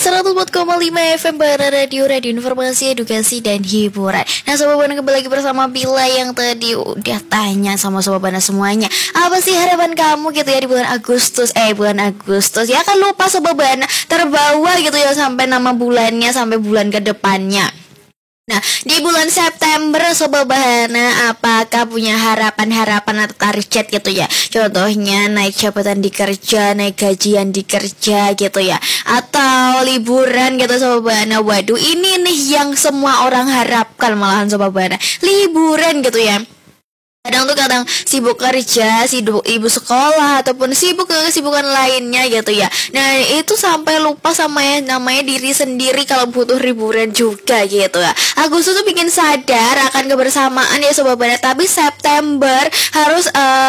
104,5 FM Bara Radio Informasi, Edukasi, dan Hiburan. Nah Sobat Bana, kembali lagi bersama Bila yang tadi udah tanya sama Sobat Bana semuanya, apa sih harapan kamu gitu ya di bulan Agustus ya, kan lupa Sobat Bana, terbawa gitu ya sampai nama bulannya, sampai bulan kedepannya. Nah, di bulan September Sobat Bahana, apakah punya harapan-harapan atau target gitu ya? Contohnya naik jabatan di kerja, naik gajian di kerja gitu ya, atau liburan gitu Sobat Bahana. Waduh, ini nih yang semua orang harapkan malahan Sobat Bahana, liburan gitu ya. Kadang sibuk kerja, sibuk ibu sekolah, ataupun sibuk ke kesibukan lainnya gitu ya. Nah itu sampai lupa sama yang namanya diri sendiri kalau butuh liburan juga gitu ya. Agustus tuh bikin sadar akan kebersamaan ya Sobat Bana. Tapi September harus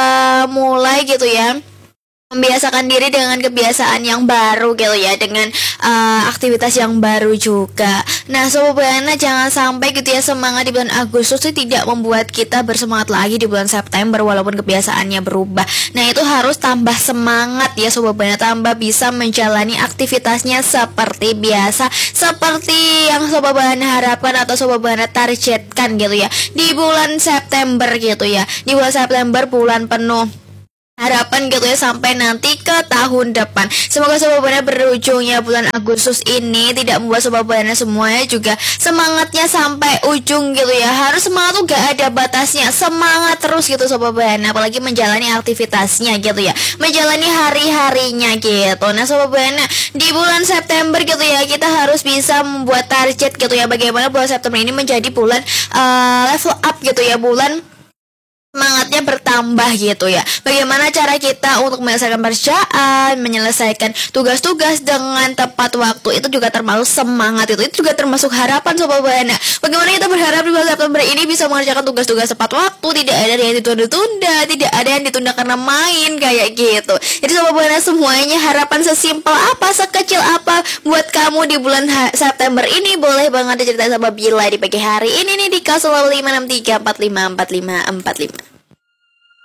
mulai gitu ya, membiasakan diri dengan kebiasaan yang baru gitu ya, dengan aktivitas yang baru juga. Nah Sobat Bana, jangan sampai gitu ya semangat di bulan Agustus itu tidak membuat kita bersemangat lagi di bulan September walaupun kebiasaannya berubah. Nah itu harus tambah semangat ya Sobat Bana, tambah bisa menjalani aktivitasnya seperti biasa, seperti yang Sobat Bana harapkan atau Sobat Bana targetkan gitu ya di bulan September gitu ya. Di bulan September, bulan penuh harapan gitu ya sampai nanti ke tahun depan. Semoga Sobat Bana berujungnya bulan Agustus ini tidak membuat Sobat Bana semuanya juga semangatnya sampai ujung gitu ya. Harus semangat tuh gak ada batasnya, semangat terus gitu Sobat Bana, apalagi menjalani aktivitasnya gitu ya, menjalani hari-harinya gitu. Nah Sobat Bana, di bulan September gitu ya kita harus bisa membuat target gitu ya, bagaimana bulan September ini menjadi bulan level up gitu ya, bulan semangatnya bertambah gitu ya. Bagaimana cara kita untuk menyelesaikan pekerjaan, menyelesaikan tugas-tugas dengan tepat waktu, itu juga termasuk semangat itu juga termasuk harapan Sobat Bana. Bagaimana kita berharap di bulan September ini bisa mengerjakan tugas-tugas tepat waktu, tidak ada yang ditunda-tunda, tidak ada yang ditunda karena main kayak gitu. Jadi Sobat Bana, semuanya harapan sesimpel apa, sekecil apa buat kamu di bulan September ini, boleh banget diceritain sama Bila di pagi hari ini nih di 0563454545.